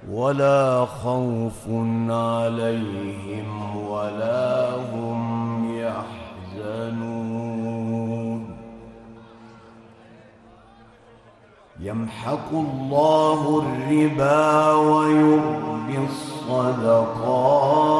ولا خوف عليهم ولا هم يحزنون. يمحق الله الربا ويربي الصدقات